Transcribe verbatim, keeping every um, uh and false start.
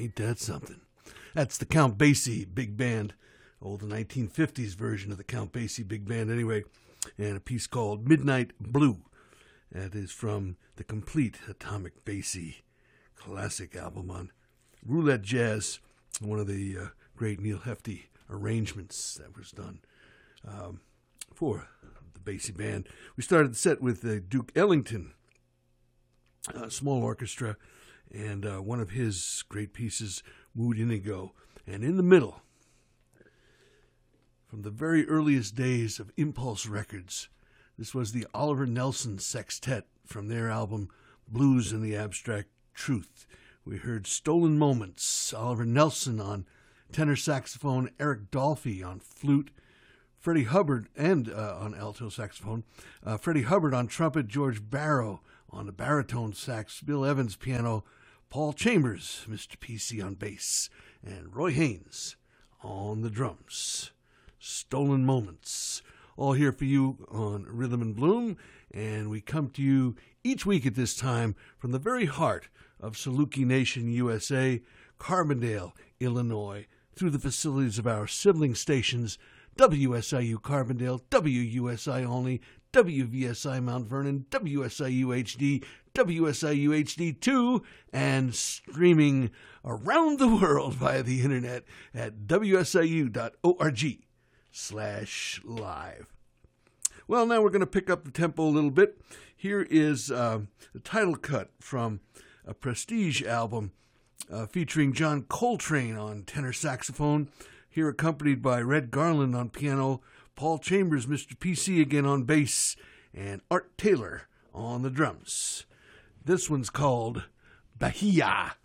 Ain't that something? That's the Count Basie Big Band. Oh, the nineteen fifties version of the Count Basie Big Band anyway. And a piece called Midnight Blue. That is from the complete Atomic Basie classic album on Roulette Jazz, one of the uh, great Neil Hefti arrangements that was done um, for the Basie Band. We started the set with uh, Duke Ellington, a small orchestra, and uh, one of his great pieces, Mood Indigo. And in the middle, from the very earliest days of Impulse Records, this was the Oliver Nelson Sextet from their album Blues and the Abstract Truth. We heard Stolen Moments, Oliver Nelson on tenor saxophone, Eric Dolphy on flute, Freddie Hubbard and uh, on alto saxophone, uh, Freddie Hubbard on trumpet, George Barrow on the baritone sax, Bill Evans piano, Paul Chambers, Mister P C on bass, and Roy Haynes on the drums. Stolen Moments, all here for you on Rhythm and Bloom, and we come to you each week at this time from the very heart of Saluki Nation, U S A, Carbondale, Illinois, through the facilities of our sibling stations, W S I U Carbondale, W U S I Only, W V S I Mount Vernon, W S I U H D, W S I U H D two, and streaming around the world via the internet at W S I U dot org slash live. Well, now we're going to pick up the tempo a little bit. Here is uh, the title cut from a Prestige album uh, featuring John Coltrane on tenor saxophone, here accompanied by Red Garland on piano, Paul Chambers, Mister P C again on bass, and Art Taylor on the drums. This one's called Bahia.